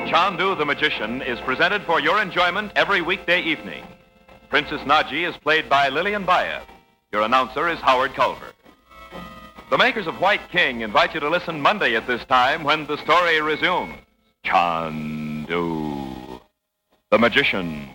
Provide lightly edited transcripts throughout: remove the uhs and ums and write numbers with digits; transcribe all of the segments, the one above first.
Chandu the Magician is presented for your enjoyment every weekday evening. Princess Naji is played by Lillian Baev. Your announcer is Howard Culver. The makers of White King invite you to listen Monday at this time when the story resumes. Chandu the Magician.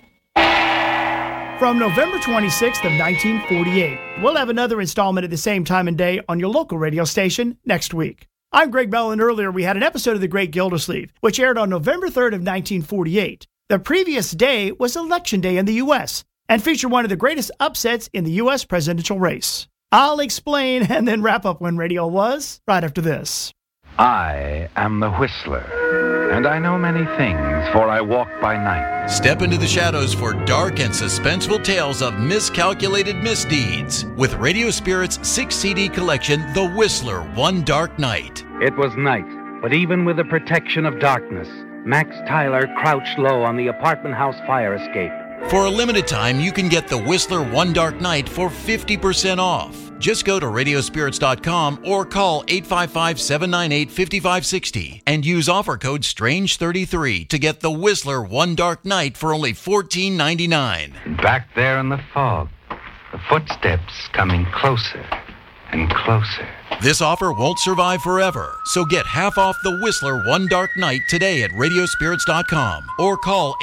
From November 26th of 1948, we'll have another installment at the same time and day on your local radio station next week. I'm Greg Bell, and earlier we had an episode of The Great Gildersleeve, which aired on November 3rd of 1948. The previous day was Election Day in the U.S. and featured one of the greatest upsets in the U.S. presidential race. I'll explain and then wrap up when radio was right after this. I am the Whistler, and I know many things, for I walk by night. Step into the shadows for dark and suspenseful tales of miscalculated misdeeds with Radio Spirit's 6-CD collection, The Whistler, One Dark Night. It was night, but even with the protection of darkness, Max Tyler crouched low on the apartment house fire escape. For a limited time, you can get The Whistler, One Dark Night for 50% off. Just go to radiospirits.com or call 855-798-5560 and use offer code STRANGE33 to get The Whistler One Dark Night for only $14.99. Back there in the fog, the footsteps coming closer and closer. This offer won't survive forever, so get half off The Whistler One Dark Night today at radiospirits.com or call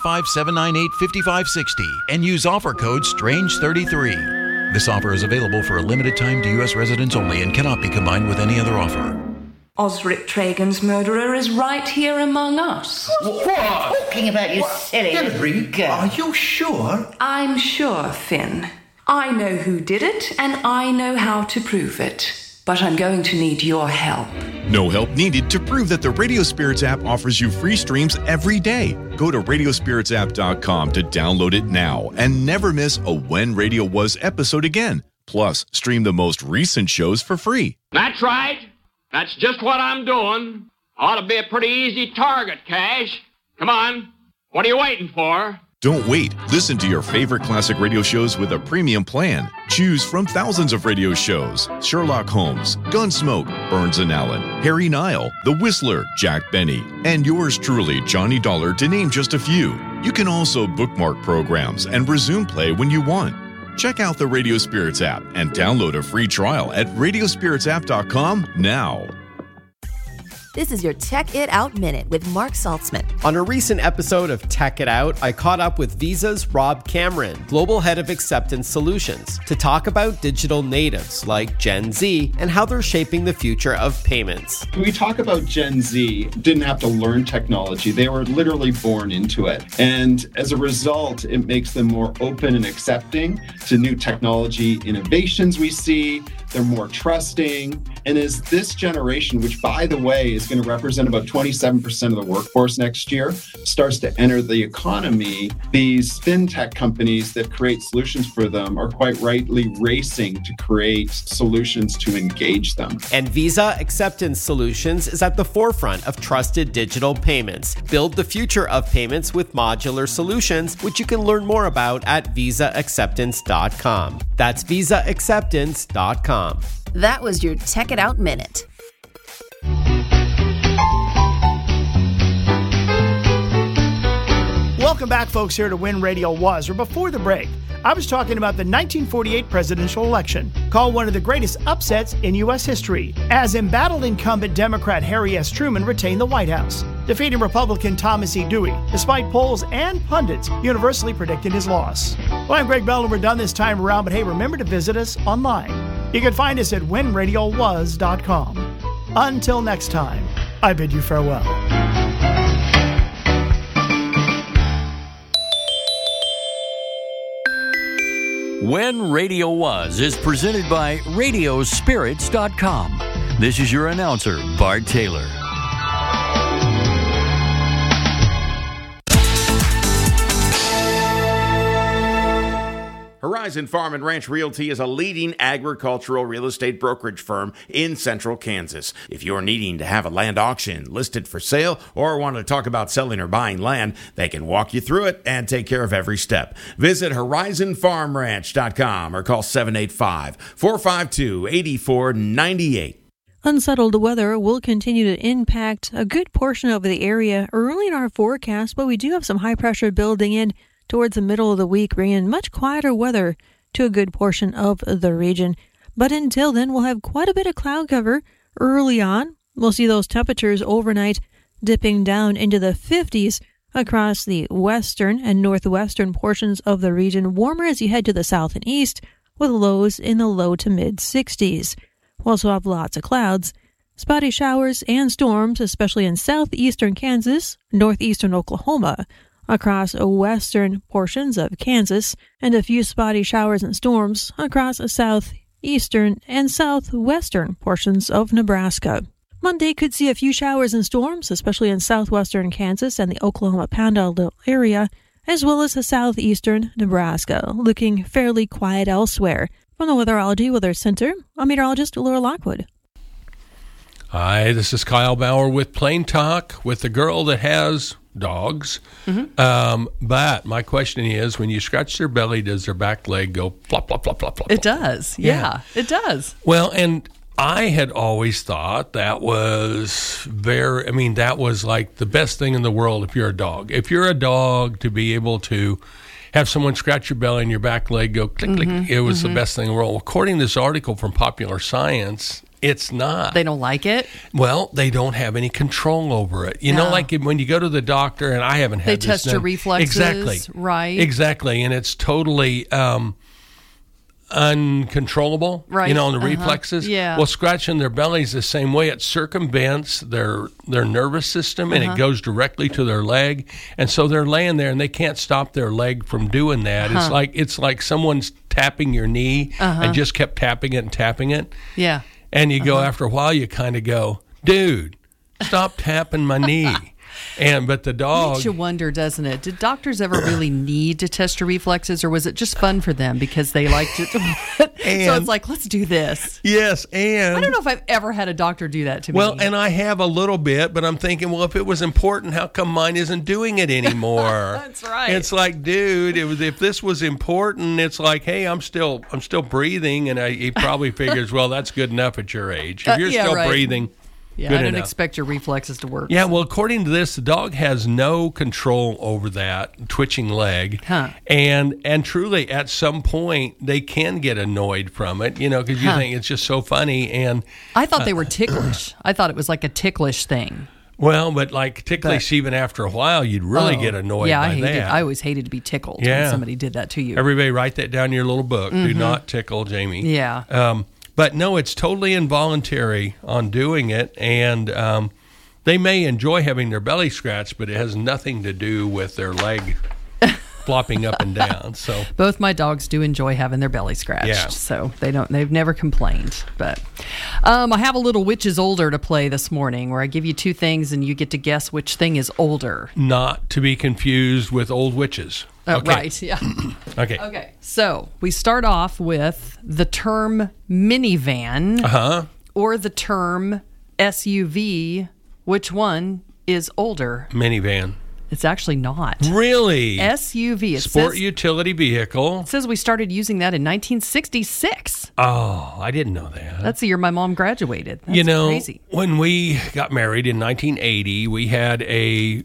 855-798-5560 and use offer code STRANGE33. This offer is available for a limited time to U.S. residents only and cannot be combined with any other offer. Osric Tragan's murderer is right here among us. What? Talking about you silly little girl. Are you sure? I'm sure, Finn. I know who did it, and I know how to prove it. But I'm going to need your help. No help needed to prove that the Radio Spirits app offers you free streams every day. Go to radiospiritsapp.com to download it now and never miss a When Radio Was episode again. Plus, stream the most recent shows for free. That's right. That's just what I'm doing. Ought to be a pretty easy target, Cash. Come on. What are you waiting for? Don't wait. Listen to your favorite classic radio shows with a premium plan. Choose from thousands of radio shows: Sherlock Holmes, Gunsmoke, Burns and Allen, Harry Nile, The Whistler, Jack Benny, and yours truly, Johnny Dollar, to name just a few. You can also bookmark programs and resume play when you want. Check out the Radio Spirits app and download a free trial at radiospiritsapp.com now. This is your Tech It Out Minute with Mark Saltzman. On a recent episode of Tech It Out, I caught up with Visa's Rob Cameron, Global Head of Acceptance Solutions, to talk about digital natives like Gen Z and how they're shaping the future of payments. When we talk about Gen Z, didn't have to learn technology. They were literally born into it. And as a result, it makes them more open and accepting to new technology innovations we see. They're more trusting. And as this generation, which, by the way, is going to represent about 27% of the workforce next year, starts to enter the economy, these fintech companies that create solutions for them are quite rightly racing to create solutions to engage them. And Visa Acceptance Solutions is at the forefront of trusted digital payments. Build the future of payments with modular solutions, which you can learn more about at visaacceptance.com. That's visaacceptance.com. That was your Tech It Out Minute. Welcome back, folks, here to When Radio Was. Or before the break, I was talking about the 1948 presidential election, called one of the greatest upsets in U.S. history, as embattled incumbent Democrat Harry S. Truman retained the White House, defeating Republican Thomas E. Dewey, despite polls and pundits universally predicting his loss. Well, I'm Greg Bell, and we're done this time around, but hey, remember to visit us online. You can find us at whenradiowas.com. Until next time, I bid you farewell. When Radio Was is presented by radiospirits.com. This is your announcer, Bart Taylor. Horizon Farm and Ranch Realty is a leading agricultural real estate brokerage firm in central Kansas. If you're needing to have a land auction listed for sale or want to talk about selling or buying land, they can walk you through it and take care of every step. Visit horizonfarmranch.com or call 785-452-8498. Unsettled weather will continue to impact a good portion of the area early in our forecast, but we do have some high pressure building in towards the middle of the week, bringing much quieter weather to a good portion of the region. But until then, we'll have quite a bit of cloud cover early on. We'll see those temperatures overnight dipping down into the 50s across the western and northwestern portions of the region, warmer as you head to the south and east, with lows in the low to mid 60s. We'll also have lots of clouds, spotty showers and storms, especially in southeastern Kansas, northeastern Oklahoma, across western portions of Kansas, and a few spotty showers and storms across southeastern and southwestern portions of Nebraska. Monday could see a few showers and storms, especially in southwestern Kansas and the Oklahoma Panhandle area, as well as the southeastern Nebraska, looking fairly quiet elsewhere. From the Weatherology Weather Center, I'm meteorologist Laura Lockwood. Hi, this is Kyle Bauer with Plain Talk with the girl that has dogs. But my question is, when you scratch their belly, does their back leg go flop, flop, flop, flop, flop? It does. Yeah, it does. Well, and I had always thought that was that was like the best thing in the world if you're a dog. If you're a dog, to be able to have someone scratch your belly and your back leg go click, click, it was the best thing in the world. According to this article from Popular Science, it's not. They don't like it? Well, they don't have any control over it. You know, like when you go to the doctor, and I haven't had this. They test your reflexes. Exactly. Right. Exactly. And it's totally uncontrollable, right? You know, on the reflexes. Yeah. Well, scratching their bellies the same way. It circumvents their nervous system, and it goes directly to their leg. And so they're laying there, and they can't stop their leg from doing that. It's like someone's tapping your knee and just kept tapping it and tapping it. Yeah. And you go after a while, you kind of go, dude, stop tapping my knee. But the dog... Makes you wonder, doesn't it? Did doctors ever really need to test your reflexes, or was it just fun for them because they liked it? So it's like, let's do this. Yes, and... I don't know if I've ever had a doctor do that to me. Well, and I have a little bit, but I'm thinking, well, if it was important, how come mine isn't doing it anymore? That's right. It's like, dude, if this was important, it's like, hey, I'm still breathing, and he probably figures, well, that's good enough at your age. If you're still breathing... Yeah, I don't expect your reflexes to work. Yeah, well, according to this, the dog has no control over that twitching leg. And truly, at some point, they can get annoyed from it, you know, because you think it's just so funny. And I thought they were ticklish. I thought it was like a ticklish thing. Well, but like ticklish, even after a while, you'd really get annoyed by that. I always hated to be tickled when somebody did that to you. Everybody write that down in your little book. Do not tickle Jamie. Yeah. But no, it's totally involuntary on doing it, and they may enjoy having their belly scratched, but it has nothing to do with their leg flopping up and down. So both my dogs do enjoy having their belly scratched, so they've never complained. But I have a little Which is Older to play this morning, where I give you two things and you get to guess which thing is older. Not to be confused with old witches. Okay. Right, yeah. Okay, so we start off with the term minivan or the term SUV. Which one is older? Minivan. It's actually not. Really? SUV. Sport utility vehicle. It says we started using that in 1966. Oh, I didn't know that. That's the year my mom graduated. That's crazy. When we got married in 1980, we had a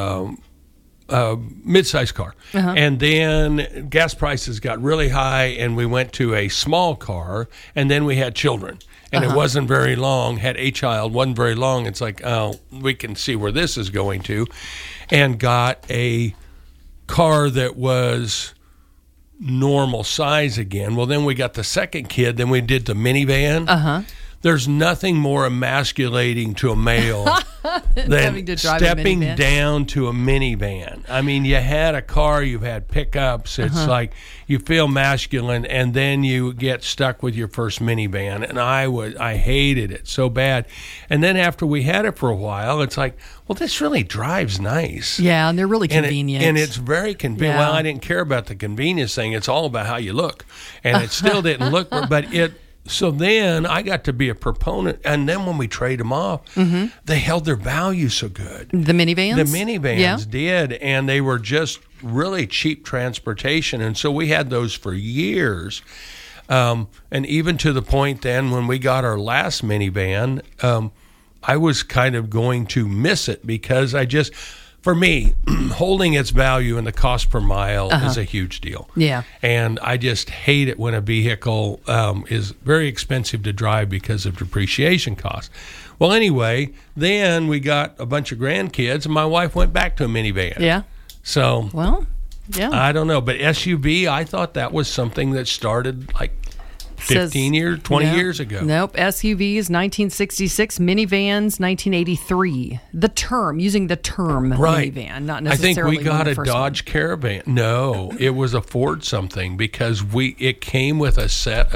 mid-size car, and then gas prices got really high, and we went to a small car, and then we had children, and it wasn't very long. Had a child, wasn't very long. It's like, oh, we can see where this is going to, and got a car that was normal size again. Well, then we got the second kid. Then we did the minivan. There's nothing more emasculating to a male than stepping down to a minivan. I mean, you had a car, you've had pickups. It's like you feel masculine, and then you get stuck with your first minivan. And I hated it so bad. And then after we had it for a while, it's like, well, this really drives nice. Yeah, and they're really convenient. And it's very convenient. Yeah. Well, I didn't care about the convenience thing. It's all about how you look. And it still didn't look, but it... So then I got to be a proponent, and then when we trade them off, they held their value so good. The minivans? The minivans did, and they were just really cheap transportation, and so we had those for years. And even to the point then when we got our last minivan, I was kind of going to miss it because for me, holding its value and the cost per mile is a huge deal. Yeah. And I just hate it when a vehicle is very expensive to drive because of depreciation costs. Well, anyway, then we got a bunch of grandkids, and my wife went back to a minivan. Yeah. So, well, yeah. I don't know. But SUV, I thought that was something that started like 20 years ago. Nope. SUVs, 1966. Minivans, 1983. Using the term minivan, not necessarily. I think we got a one. Dodge Caravan. No, it was a Ford something because it came with a set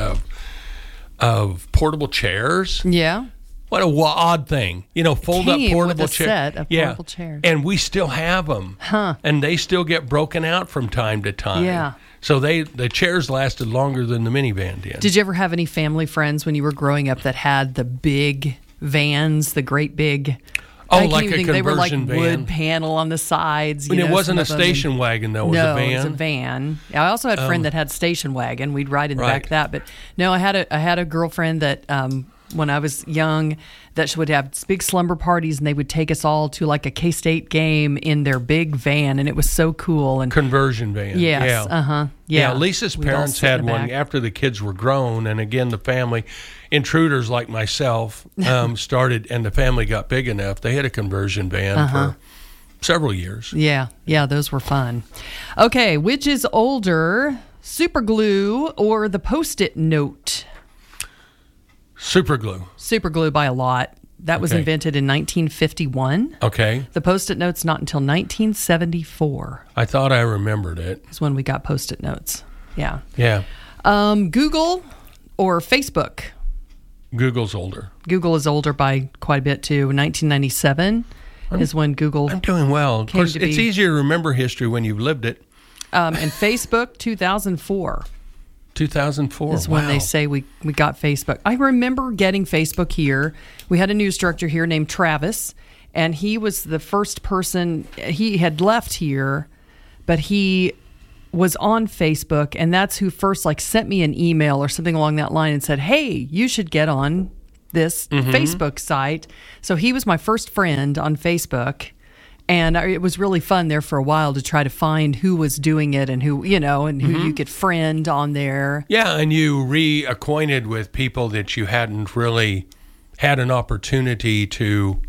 of portable chairs. Yeah. What a odd thing. Fold up portable chairs. Set of portable chairs. And we still have them. Huh. And they still get broken out from time to time. Yeah. So the chairs lasted longer than the minivan did. Did you ever have any family friends when you were growing up that had the big vans, the great big... like a conversion they were like van. Wood panel on the sides. It wasn't a station wagon, though. It was a van. No, it was a van. I also had a friend that had station wagon. We'd ride in the back of that. But no, I had a girlfriend that when I was young that would have big slumber parties, and they would take us all to like a K-State game in their big van, and it was so cool. And conversion van. Yes. Yeah. Yeah. Lisa's parents had one after the kids were grown, and again the family intruders like myself started, and the family got big enough. They had a conversion van for several years. Yeah, those were fun. Okay, which is older, super glue or the Post-it note? Super glue. Super glue by a lot. That was invented in 1951. Okay. The Post-it note's not until 1974. I thought I remembered it. Is when we got Post-it notes. Yeah. Yeah. Google or Facebook? Google's older. Google is older by quite a bit too. 1997 is when Google. I'm doing well. Of course, it's easier to remember history when you've lived it. And Facebook, 2004. 2004 is when they say we got Facebook. I remember getting Facebook here. We had a news director here named Travis, and he was the first person. He had left here, but he was on Facebook, and that's who first sent me an email or something along that line and said, hey, you should get on this Facebook site. So he was my first friend on Facebook. And it was really fun there for a while to try to find who was doing it and who, and who you could friend on there. Yeah, and you reacquainted with people that you hadn't really had an opportunity to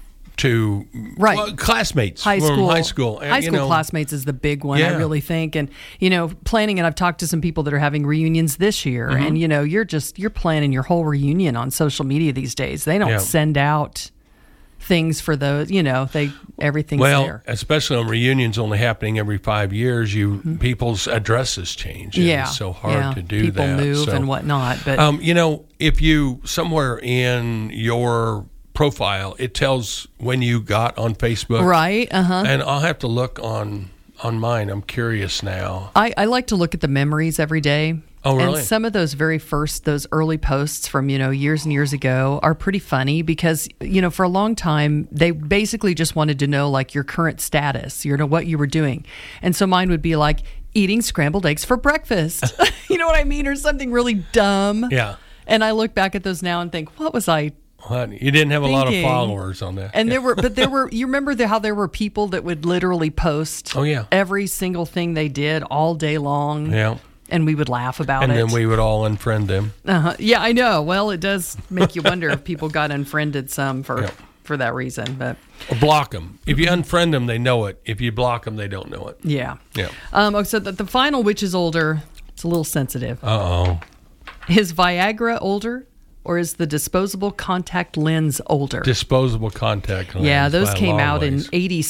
classmates high from school. High school Classmates is the big one, I really think. And, planning, and I've talked to some people that are having reunions this year, and, you're planning your whole reunion on social media these days. They don't send out things for those, everything's there. Especially on reunions only happening every 5 years, people's addresses change. Yeah. It's so hard to do people that. People move and whatnot. But if you somewhere in your profile, it tells when you got on Facebook. Right. And I'll have to look on mine. I'm curious now. I like to look at the memories every day. Oh, really? And some of those those early posts from, years and years ago are pretty funny because, for a long time, they basically just wanted to know, your current status, what you were doing. And so mine would be eating scrambled eggs for breakfast. You know what I mean? Or something really dumb. Yeah. And I look back at those now and think, what was I You didn't have a lot of followers on that. And there were, you remember how there were people that would literally post every single thing they did all day long? Yeah. And we would laugh about it. And then we would all unfriend them. Yeah, I know. Well, it does make you wonder if people got unfriended some for that reason. But or block them. If you unfriend them, they know it. If you block them, they don't know it. Yeah. Yeah. So the final, which is older, it's a little sensitive. Uh-oh. Is Viagra older? Or is the disposable contact lens older? Disposable contact lens. Yeah, those came out in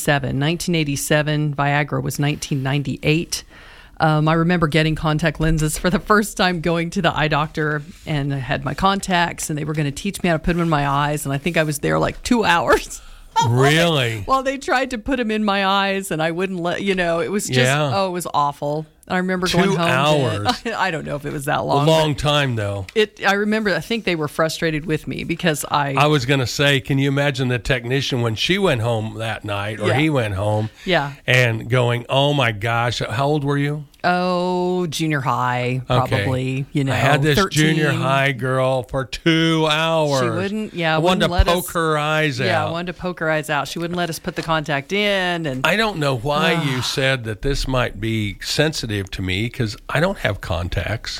1987. Viagra was 1998. I remember getting contact lenses for the first time going to the eye doctor, and I had my contacts, and they were going to teach me how to put them in my eyes, and I think I was there 2 hours. Really? Well, they tried to put them in my eyes, and I wouldn't let, it was just, it was awful. I remember going home. 2 hours. I don't know if it was that long. A long time, though. I think they were frustrated with me because I was going to say, can you imagine the technician when she went home that night or he went home? Yeah. And going, oh my gosh, how old were you? junior high, probably. Okay. I had this 13. junior high girl for 2 hours. She wouldn't. I wanted to poke her eyes out. Yeah, I wanted to poke her eyes out. She wouldn't let us put the contact in. And I don't know why you said that this might be sensitive to me because I don't have contacts.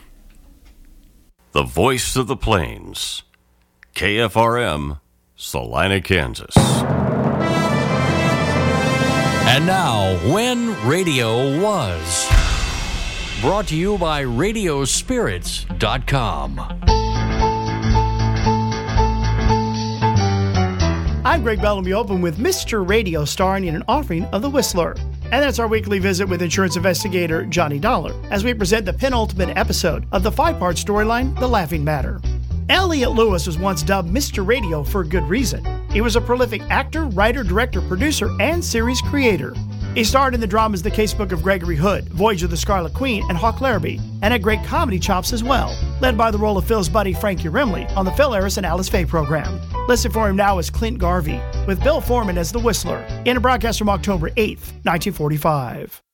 The voice of the plains, KFRM, Salina, Kansas. And now, When Radio Was. Brought to you by Radiospirits.com. I'm Greg Bellamy, open with Mr. Radio starring in an offering of The Whistler. And that's our weekly visit with insurance investigator Johnny Dollar as we present the penultimate episode of the 5-part storyline, The Laughing Matter. Elliot Lewis was once dubbed Mr. Radio for good reason. He was a prolific actor, writer, director, producer, and series creator. He starred in the dramas The Casebook of Gregory Hood, Voyage of the Scarlet Queen, and Hawk Larrabee, and had great comedy chops as well, led by the role of Phil's buddy Frankie Rimley on the Phil Harris and Alice Faye program. Listed for him now is Clint Garvey, with Bill Foreman as the Whistler, in a broadcast from October 8th, 1945.